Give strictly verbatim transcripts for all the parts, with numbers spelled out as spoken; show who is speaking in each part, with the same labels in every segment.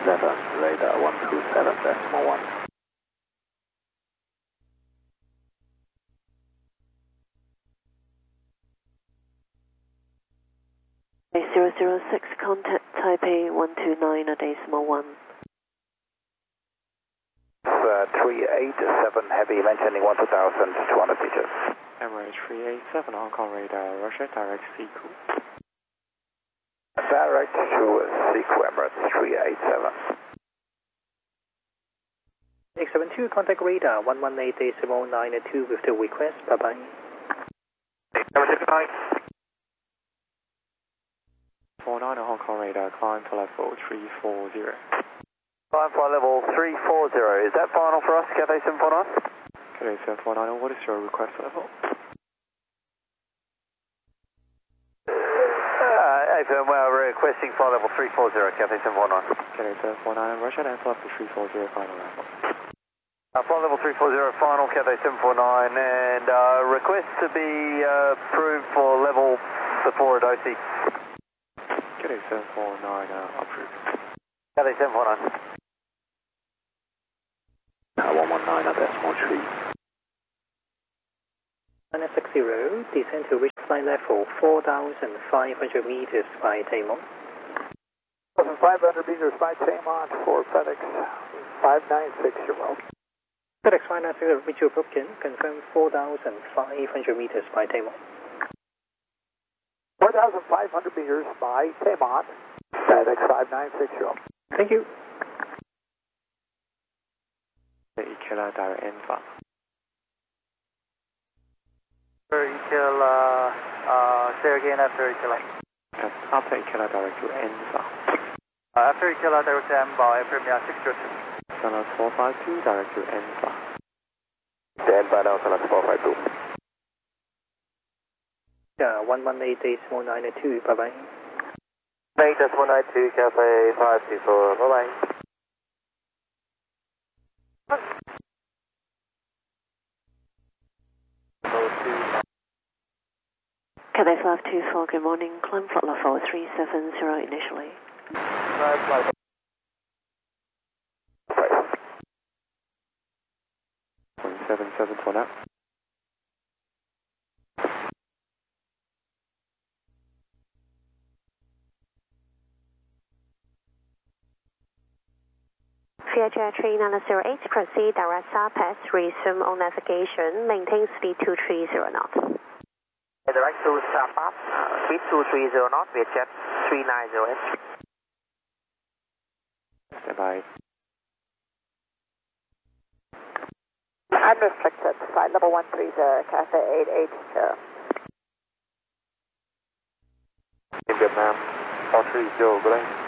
Speaker 1: seven, radar one two seven decimal one.
Speaker 2: zero zero six, contact Taipei one two nine decimal one.
Speaker 1: Uh, three eight seven, heavy maintaining one two thousand two hundred meters.
Speaker 3: Emirates three eight seven, Hong Kong radar, Russia, direct Siku.
Speaker 1: Direct to Siku, Emirates three eight seven.
Speaker 4: X seven two, contact radar one one eight decimal nine two with the request, bye bye.
Speaker 1: Number six nine.
Speaker 3: four nine, Hong Kong radar, climb to level three four zero.
Speaker 1: Climb for level three four zero, is that final for us, Cathay seven four nine?
Speaker 3: Cathay seven four nine, what is your request level?
Speaker 1: Uh, Affirm, we're requesting flight level three four zero, Cathay seven four nine.
Speaker 3: Cathay seven four nine, Russia, and flight level three four zero, final level.
Speaker 1: Uh, flight level three four zero, final, Cathay seven four nine, and uh, request to be uh, approved for level before at O C.
Speaker 3: Cathay seven four nine, uh, approved.
Speaker 1: Cathay seven four nine. Uh, one one nine decimal three.
Speaker 4: nine six zero, descend to reach flight level four thousand five hundred meters by Taimon.
Speaker 1: four thousand five hundred meters by Taimon for FedEx five nine six zero.
Speaker 4: FedEx five nine six zero, visual booking, confirm four thousand five hundred meters by Taimon.
Speaker 1: four thousand five hundred meters by Taimon, FedEx five nine six zero.
Speaker 4: Thank you.
Speaker 3: Ikela direct Enfa.
Speaker 1: Ikela, uh, say again after Ikela.
Speaker 3: After Ikela direct to Enfa.
Speaker 1: Uh, after Ikela direct to Enfa, F M I six zero two.
Speaker 3: Channel four five two direct to Enfa.
Speaker 1: Stand by now, Channel four five two.
Speaker 4: Yeah, one one eight decimal nine two, bye bye.
Speaker 1: eight decimal nine two, Cathay five two four, bye bye.
Speaker 2: Cathay five two four, good morning, climb flight level three seven zero initially.
Speaker 3: Point seven seven for now.
Speaker 5: Vietjet three nine zero eight, proceed direct southwest, resume on navigation, maintain speed two three zero knots.
Speaker 6: Direct to southwest, speed two three zero knots, Vietjet three nine zero eight.
Speaker 3: Stand by.
Speaker 7: Unrestricted, flight level one three zero, Cathay eight eight zero.
Speaker 3: In Vietnam, four three zero, good day.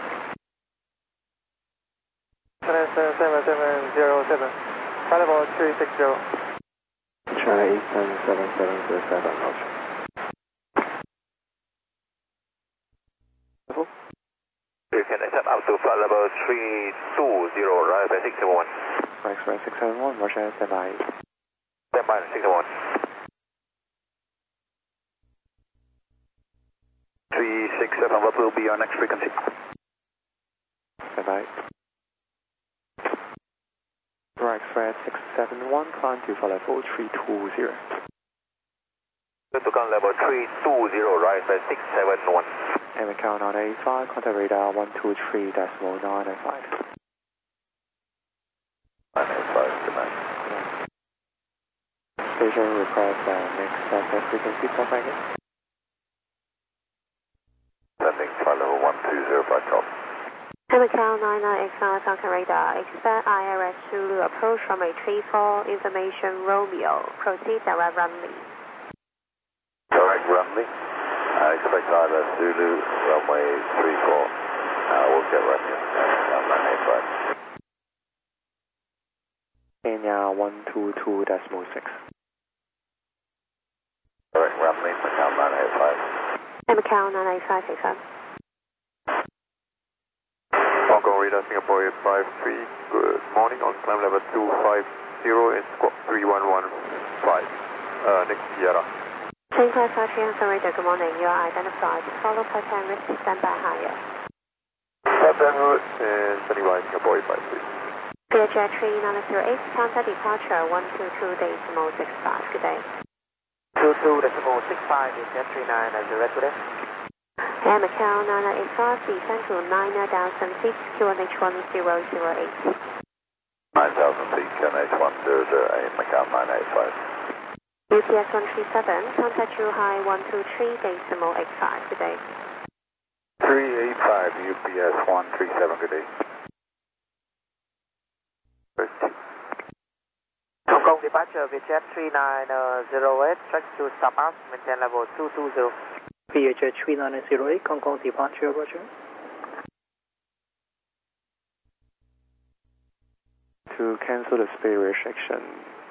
Speaker 1: seven seven seven zero seven, flight level three six zero. China eight seven seven seven zero seven, Roger. You can accept up to flight level three two zero, right, by six seven one.
Speaker 3: X-ray six seven one, Russia, stand by.
Speaker 1: Stand by, six seven one. three six seven, what will be your next frequency?
Speaker 3: Stand by. Right, Fred six seven one, climb to flight level three two zero.
Speaker 1: Good to come level three two zero, right, by six seven one.
Speaker 3: And account nine eight five, contact radar one two three decimal nine five.
Speaker 1: nine eight five, good night.
Speaker 3: Station request uh, next access frequency for Franklin.
Speaker 1: Landing flight level one two zero by top.
Speaker 5: Hamilton nine nine eight five, Falcon radar, expect I R S Zulu approach from a three four, information Romeo, proceed direct runway.
Speaker 1: Direct runway. I expect I R S Zulu, runway three four. Uh, we'll get right in. Uh, nine eight five.
Speaker 3: Kenya one two two decimal six.
Speaker 1: Direct runway, Macau nine eight five.
Speaker 5: Hamilton nine eight five eight five.
Speaker 8: Hong Kong radar Singapore eight five three, good morning, on climb level two five zero and squawk three one one five, uh, next Sierra.
Speaker 5: Same five five three, Hong Kong radar, good morning, you are identified, follow pattern, risk stand by higher.
Speaker 1: Stand
Speaker 8: South en route and standing by Singapore eight five three.
Speaker 5: Vietjet three nine zero eight, contact departure one two two decimal six five. Good day.
Speaker 6: two two decimal six five, Vietjet three nine zero, good day.
Speaker 5: Air Macau nine nine eight five, descend to nine thousand feet, Q N H one zero zero eight.
Speaker 1: nine thousand feet, Q N H one zero zero eight, Macau nine eight five.
Speaker 5: U P S one three seven, contact Zhuhai one two three decimal eight five. Good day.
Speaker 1: three eight five, U P S one three seven, good day.
Speaker 6: Hong Kong departure, Vietjet three nine zero eight, track to Star Pass, maintain level two two zero.
Speaker 4: Vietjet three nine zero eight, Hong Kong departure, roger.
Speaker 3: To cancel the speed restriction,